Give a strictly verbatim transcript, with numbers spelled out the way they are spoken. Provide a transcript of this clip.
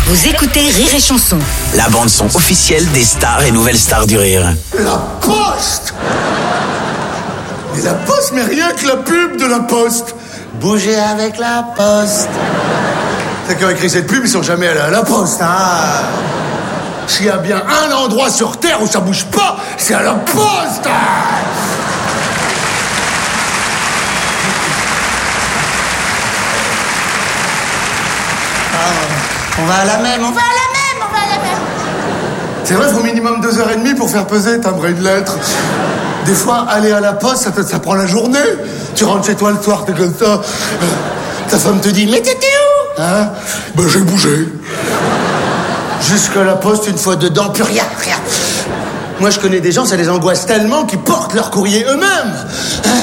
Vous écoutez Rire et Chanson. La bande-son officielle des stars et nouvelles stars du rire. La Poste. Mais la Poste, mais rien que la pub de la Poste. Bougez avec la Poste. Ceux qui ont écrit cette pub, ils sont jamais allés à la Poste, hein. S'il y a bien un endroit sur Terre où ça bouge pas, c'est à la Poste. On va à la même, on va à la même, on va à la même. C'est vrai, il faut minimum deux heures et demie pour faire peser, timbrer une lettre. Des fois, aller à la Poste, ça, te, ça prend la journée. Tu rentres chez toi le soir, t'es comme ça. Ta femme te dit, mais t'étais où? Hein? Ben, j'ai bougé. Jusqu'à la Poste, une fois dedans, plus rien, rien. Moi, je connais des gens, ça les angoisse tellement qu'ils portent leur courrier eux-mêmes.